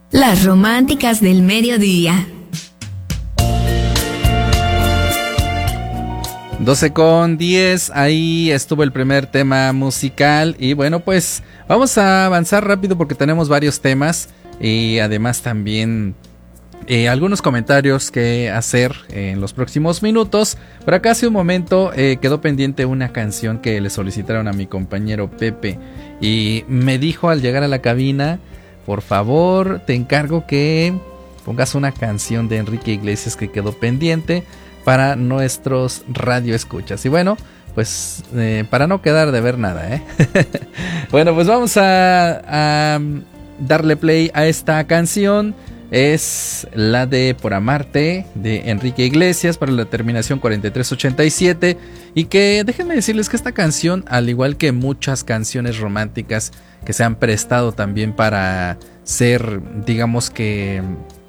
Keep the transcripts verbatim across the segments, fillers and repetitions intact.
Las románticas del mediodía. doce con diez, ahí estuvo el primer tema musical y bueno, pues vamos a avanzar rápido porque tenemos varios temas y además también eh, algunos comentarios que hacer en los próximos minutos. Pero acá hace un momento eh, quedó pendiente una canción que le solicitaron a mi compañero Pepe y me dijo al llegar a la cabina: por favor, te encargo que pongas una canción de Enrique Iglesias que quedó pendiente para nuestros radioescuchas. Y bueno, pues eh, para no quedar de ver nada, ¿eh? Bueno, pues vamos a, a darle play a esta canción. Es la de Por Amarte de Enrique Iglesias para la terminación cuarenta y tres ochenta y siete. Y que déjenme decirles que esta canción, al igual que muchas canciones románticas que se han prestado también para ser, digamos que,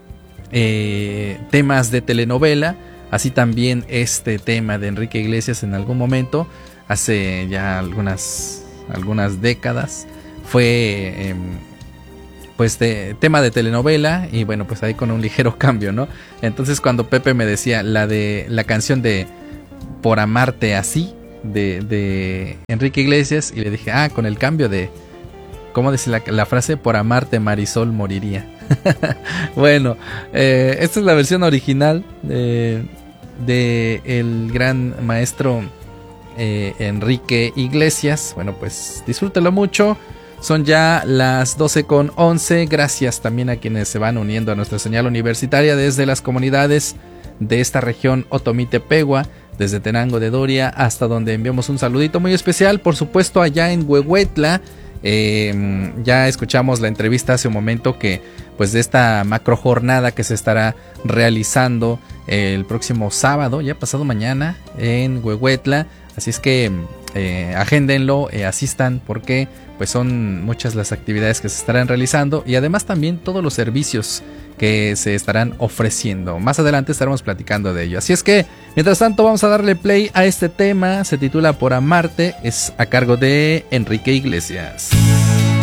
eh, temas de telenovela, así también este tema de Enrique Iglesias en algún momento, hace ya algunas, algunas décadas, fue eh, pues de, tema de telenovela y bueno, pues ahí con un ligero cambio, ¿no? Entonces cuando Pepe me decía la de la canción de Por Amarte Así de, de Enrique Iglesias, y le dije, ah, con el cambio de, ¿cómo dice la, la frase? Por amarte Marisol moriría. Bueno, eh, esta es la versión original de, de el gran maestro eh, Enrique Iglesias. Bueno, pues disfrútelo mucho. Son ya las doce con once. Gracias también a quienes se van uniendo a nuestra señal universitaria desde las comunidades de esta región Otomí-Tepehua, desde Tenango de Doria hasta donde enviamos un saludito muy especial, por supuesto allá en Huehuetla. Eh, ya escuchamos la entrevista hace un momento que pues de esta macro jornada que se estará realizando el próximo sábado, ya pasado mañana, en Huehuetla. Así es que eh, agéndenlo, eh, asistan, porque pues son muchas las actividades que se estarán realizando y además también todos los servicios que se estarán ofreciendo. Más adelante estaremos platicando de ello. Así es que, mientras tanto, vamos a darle play a este tema. Se titula Por Amarte, es a cargo de Enrique Iglesias.